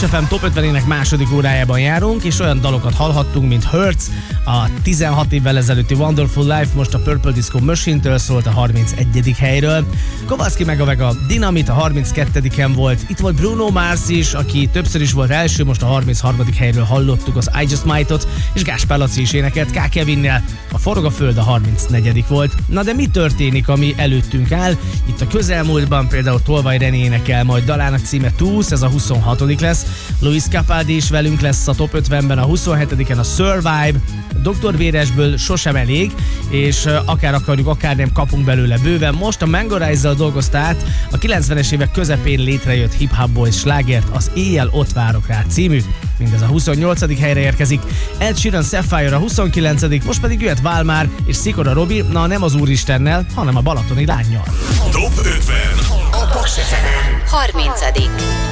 FM Top 50-ének második órájában járunk, és olyan dalokat hallhattunk, mint Hurts, a 16 évvel ezelőtti Wonderful Life, most a Purple Disco Machine-től szólt a 31. helyről. Kowalski meg a Vega Dynamite a 32-en volt, itt volt Bruno Mars is, aki többször is volt első, most a 33. helyről hallottuk az I Just Might-ot, és Gáspár Laci is énekelt K. Kevinnel, a Forog a Föld a 34. volt. Na de mi történik, ami előttünk áll? Itt a közelmúltban például Tolvaj René énekel majd dalának címe Tooth, ez a 26. lesz. Luis Capaldi is velünk lesz a Top 50-ben, a 27-en a Survive, Dr. Véresből Sosem elég, és akár akarjuk, akár nem kapunk belőle bőven. Most a Mango Rise-zal dolgozta át a 90-es évek közepén létrejött hip-hop boys slágert, az Éjjel ott várok rá című. Mindez a 28. helyre érkezik. Ed Sheeran Sapphire a 29. Most pedig jöhet Válmár és Szikora Robi, na nem az Úristennel, hanem a balatoni lánnyal. Top 50 a Paks FM 30.